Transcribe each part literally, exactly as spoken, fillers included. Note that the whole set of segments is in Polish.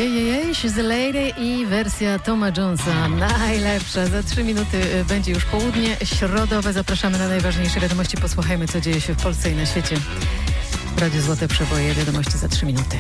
Jej, She's a Lady i wersja Toma Jonesa najlepsza. Za trzy minuty będzie już południe środowe. Zapraszamy na najważniejsze wiadomości. Posłuchajmy, co dzieje się w Polsce i na świecie. W Radiu Złote Przeboje. Wiadomości za trzy minuty.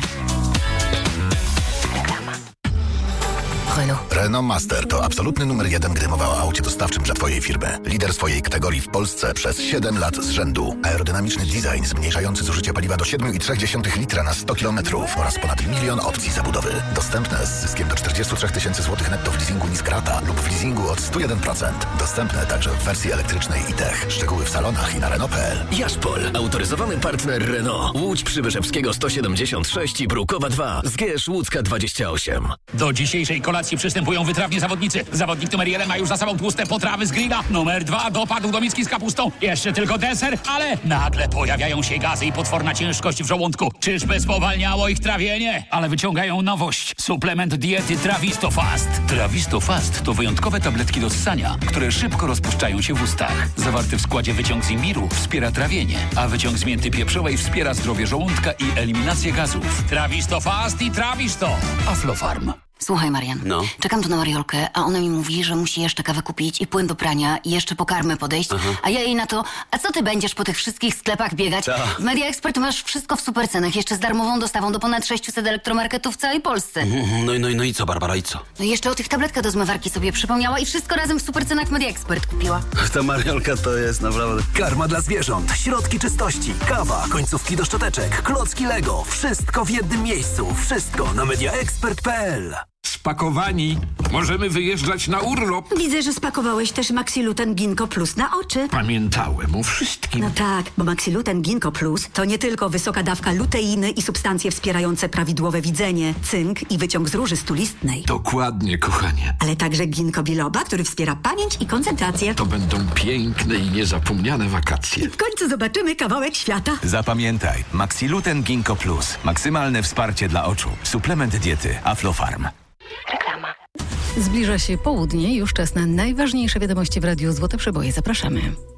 Renault. Renault Master to absolutny numer jeden, gdy mowa o aucie dostawczym dla Twojej firmy. Lider swojej kategorii w Polsce przez siedem lat z rzędu. Aerodynamiczny design zmniejszający zużycie paliwa do siedem przecinek trzy litra na sto kilometrów oraz ponad milion opcji zabudowy. Dostępne z zyskiem do czterdzieści trzy tysięcy złotych netto w leasingu niż rata lub w leasingu od sto jeden procent. Dostępne także w wersji elektrycznej i tech. Szczegóły w salonach i na Renault kropka p l. Jaszpol, autoryzowany partner Renault. Łódź Przybyszewskiego sto siedemdziesiąt sześć i Brukowa dwa. Zgierz Łódzka dwadzieścia osiem. Do dzisiejszej kolacji przystępują wytrawni zawodnicy. Zawodnik numer jeden ma już za sobą tłuste potrawy z grilla. Numer dwa dopadł do miski z kapustą. Jeszcze tylko deser, ale nagle pojawiają się gazy i potworna ciężkość w żołądku. Czyżby spowalniało ich trawienie? Ale wyciągają nowość. Suplement diety Trawisto Fast. Trawisto Fast to wyjątkowe tabletki do ssania, które szybko rozpuszczają się w ustach. Zawarty w składzie wyciąg z imbiru wspiera trawienie, a wyciąg z mięty pieprzowej wspiera zdrowie żołądka i eliminację gazów. Trawisto Fast i Trawisto. Aflofarm. Słuchaj, Marian, No. czekam tu na Mariolkę, a ona mi mówi, że musi jeszcze kawę kupić i płyn do prania i jeszcze po karmę podejść, Aha. a ja jej na to, a co ty będziesz po tych wszystkich sklepach biegać? Ta. W Media Expert masz wszystko w super cenach, jeszcze z darmową dostawą do ponad sześciuset elektromarketów w całej Polsce. No i, no, i, no i co, Barbara, i co? No i jeszcze o tych tabletkach do zmywarki sobie przypomniała i wszystko razem w super cenach w Media Expert kupiła. Ta Mariolka to jest naprawdę... Karma dla zwierząt, środki czystości, kawa, końcówki do szczoteczek, klocki Lego. Wszystko w jednym miejscu. Wszystko na media expert kropka p l. Spakowani. Możemy wyjeżdżać na urlop. Widzę, że spakowałeś też Maxiluten Ginkgo Plus na oczy. Pamiętałem o wszystkim. No tak, bo Maxiluten Ginkgo Plus to nie tylko wysoka dawka luteiny i substancje wspierające prawidłowe widzenie, cynk i wyciąg z róży stulistnej. Dokładnie, kochanie. Ale także ginkgo biloba, który wspiera pamięć i koncentrację. To będą piękne i niezapomniane wakacje. W końcu zobaczymy kawałek świata. Zapamiętaj, Maxiluten Ginkgo Plus. Maksymalne wsparcie dla oczu. Suplement diety Aflofarm. Reklama. Zbliża się południe, już czas na najważniejsze wiadomości w Radiu Złote Przeboje. Zapraszamy.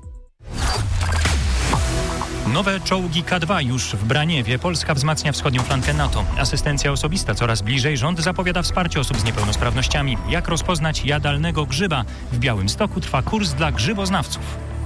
Nowe czołgi K dwa już w Braniewie. Polska wzmacnia wschodnią flankę NATO. Asystencja osobista coraz bliżej. Rząd zapowiada wsparcie osób z niepełnosprawnościami. Jak rozpoznać jadalnego grzyba? W Białymstoku trwa kurs dla grzyboznawców.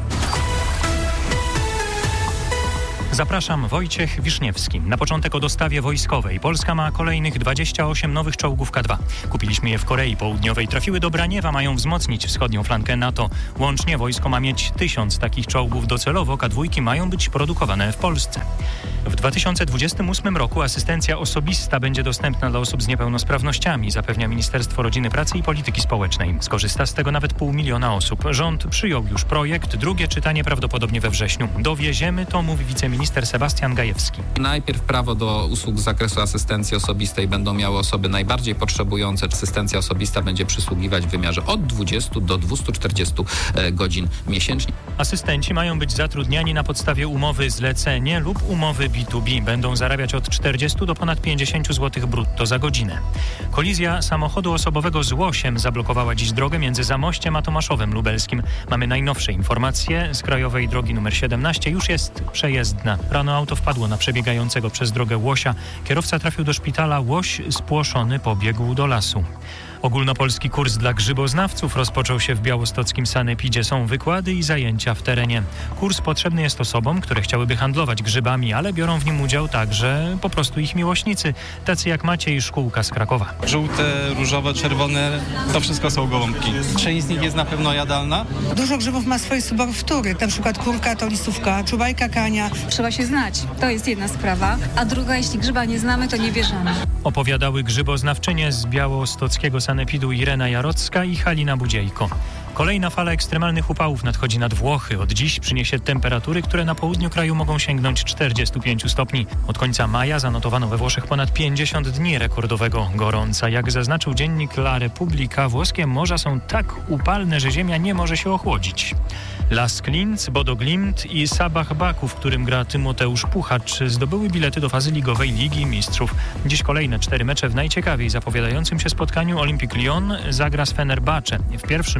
Zapraszam, Wojciech Wiszniewski. Na początek o dostawie wojskowej. Polska ma kolejnych dwadzieścia osiem nowych czołgów K dwa. Kupiliśmy je w Korei Południowej. Trafiły do Braniewa, mają wzmocnić wschodnią flankę NATO. Łącznie wojsko ma mieć tysiąc takich czołgów. Docelowo K dwa mają być produkowane w Polsce. W dwa tysiące dwudziestym ósmym roku asystencja osobista będzie dostępna dla osób z niepełnosprawnościami, zapewnia Ministerstwo Rodziny, Pracy i Polityki Społecznej. Skorzysta z tego nawet pół miliona osób. Rząd przyjął już projekt. Drugie czytanie prawdopodobnie we wrześniu. Dowieziemy to, mówi wiceminister Minister Sebastian Gajewski. Najpierw prawo do usług z zakresu asystencji osobistej będą miały osoby najbardziej potrzebujące. Asystencja osobista będzie przysługiwać w wymiarze od dwudziestu do dwustu czterdziestu godzin miesięcznie. Asystenci mają być zatrudniani na podstawie umowy zlecenie lub umowy B dwa B. Będą zarabiać od czterdziestu do ponad pięćdziesięciu złotych brutto za godzinę. Kolizja samochodu osobowego z łosiem zablokowała dziś drogę między Zamościem a Tomaszowem Lubelskim. Mamy najnowsze informacje z krajowej drogi numer siedemnaście. Już jest przejezdna. Rano auto wpadło na przebiegającego przez drogę łosia. Kierowca trafił do szpitala. Łoś spłoszony pobiegł do lasu. Ogólnopolski kurs dla grzyboznawców rozpoczął się w białostockim sanepidzie. Są wykłady i zajęcia w terenie. Kurs potrzebny jest osobom, które chciałyby handlować grzybami, ale biorą w nim udział także po prostu ich miłośnicy, tacy jak Maciej Szkółka z Krakowa. Żółte, różowe, czerwone, to wszystko są gołąbki. Część z nich jest na pewno jadalna. Dużo grzybów ma swoje subowtóry, na przykład kurka to listówka, czubajka kania. Trzeba się znać, to jest jedna sprawa, a druga, jeśli grzyba nie znamy, to nie bierzemy. Opowiadały grzyboznawczynie z białostockiego sanepidu Irena Jarocka i Halina Budziejko. Kolejna fala ekstremalnych upałów nadchodzi nad Włochy. Od dziś przyniesie temperatury, które na południu kraju mogą sięgnąć czterdziestu pięciu stopni. Od końca maja zanotowano we Włoszech ponad pięćdziesiąt dni rekordowego gorąca. Jak zaznaczył dziennik La Repubblica, włoskie morza są tak upalne, że ziemia nie może się ochłodzić. Las Klinc, Bodo Glimt i Sabah Baku, w którym gra Tymoteusz Puchacz, zdobyły bilety do fazy ligowej Ligi Mistrzów. Dziś kolejne cztery mecze w najciekawiej zapowiadającym się spotkaniu. Olympique Lyon zagra z Fenerbahce. W pierwszym meczu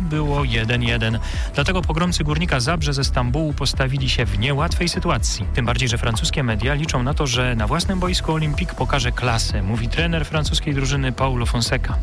było jeden jeden. Dlatego pogromcy Górnika Zabrze ze Stambułu postawili się w niełatwej sytuacji. Tym bardziej, że francuskie media liczą na to, że na własnym boisku Olympique pokaże klasę, mówi trener francuskiej drużyny Paulo Fonseca.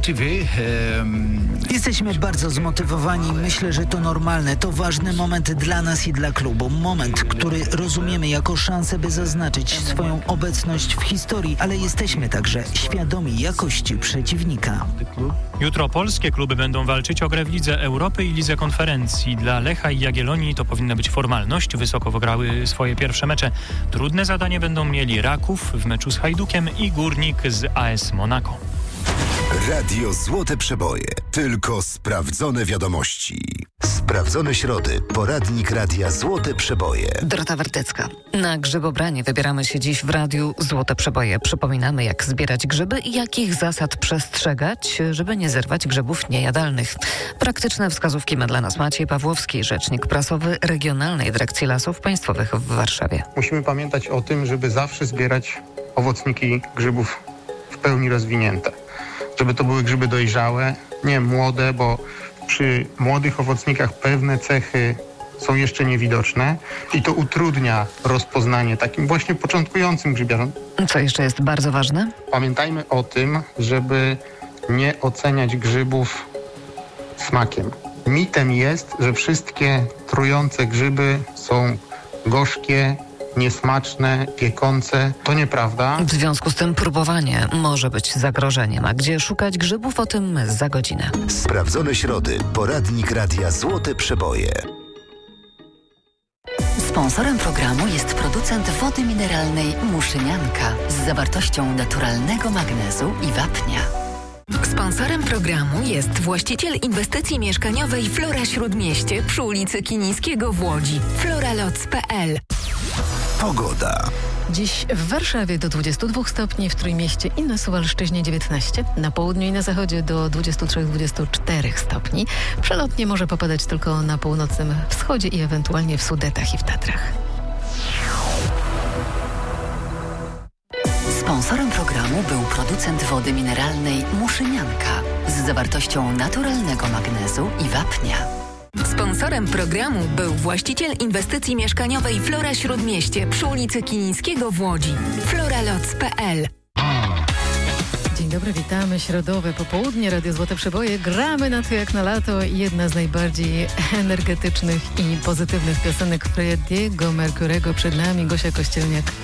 Jesteśmy bardzo zmotywowani. Myślę, że to normalne. To ważny moment dla nas i dla klubu. Moment, który rozumiemy jako szansę, by zaznaczyć swoją obecność w historii, ale jesteśmy także świadomi jakości przeciwnika. Jutro polskie kluby będą walczyć o grę w Lidze Europy i Lidze Konferencji. Dla Lecha i Jagiellonii to powinna być formalność. Wysoko wygrały swoje pierwsze mecze. Trudne zadanie będą mieli Raków w meczu z Hajdukiem i Górnik z A S Monaco. Radio Złote Przeboje. Tylko sprawdzone wiadomości. Sprawdzone środy. Poradnik Radia Złote Przeboje. Dorota Wertecka. Na grzybobranie wybieramy się dziś w Radiu Złote Przeboje. Przypominamy, jak zbierać grzyby i jakich zasad przestrzegać, żeby nie zerwać grzybów niejadalnych. Praktyczne wskazówki ma dla nas Maciej Pawłowski, rzecznik prasowy Regionalnej Dyrekcji Lasów Państwowych w Warszawie. Musimy pamiętać o tym, żeby zawsze zbierać owocniki grzybów w pełni rozwinięte. Żeby to były grzyby dojrzałe, nie młode, bo przy młodych owocnikach pewne cechy są jeszcze niewidoczne i to utrudnia rozpoznanie takim właśnie początkującym grzybiarzom. Co jeszcze jest bardzo ważne? Pamiętajmy o tym, żeby nie oceniać grzybów smakiem. Mitem jest, że wszystkie trujące grzyby są gorzkie, niesmaczne, piekące. To nieprawda. W związku z tym próbowanie może być zagrożeniem. A gdzie szukać grzybów? O tym za godzinę. Sprawdzone środy. Poradnik Radia Złote Przeboje. Sponsorem programu jest producent wody mineralnej Muszynianka z zawartością naturalnego magnezu i wapnia. Sponsorem programu jest właściciel inwestycji mieszkaniowej Flora Śródmieście przy ulicy Kinińskiego w Łodzi. floraloc kropka p l. Pogoda. Dziś w Warszawie do dwudziestu dwóch stopni, w Trójmieście i na Suwalszczyźnie dziewiętnaście, na południu i na zachodzie do dwudziestu trzech do dwudziestu czterech stopni. Przelotnie może popadać tylko na północnym wschodzie i ewentualnie w Sudetach i w Tatrach. Sponsorem programu był producent wody mineralnej Muszynianka z zawartością naturalnego magnezu i wapnia. Sponsorem programu był właściciel inwestycji mieszkaniowej Flora Śródmieście przy ulicy Kinińskiego w Łodzi. floraloc kropka p l. Dzień dobry, witamy. Środowe popołudnie, Radio Złote Przeboje. Gramy na to jak na lato i jedna z najbardziej energetycznych i pozytywnych piosenek Freddie'ego Mercurego przed nami. Gosia Kościelniak.